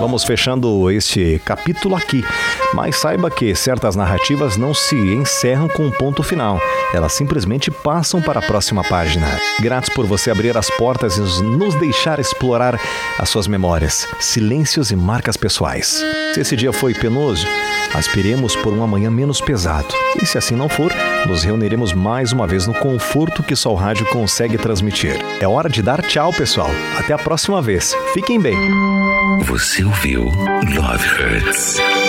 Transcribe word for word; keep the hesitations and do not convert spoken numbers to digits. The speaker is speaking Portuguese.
Vamos fechando este capítulo aqui, mas saiba que certas narrativas não se encerram com um ponto final, elas simplesmente passam para a próxima página. Gratos por você abrir as portas e nos deixar explorar as suas memórias, silêncios e marcas pessoais. Se esse dia foi penoso, aspiremos por um amanhã menos pesado. E se assim não for, nos reuniremos mais uma vez no conforto que só o rádio consegue transmitir. É hora de dar tchau, pessoal. Até a próxima vez. Fiquem bem. Você ouviu Love Hurts.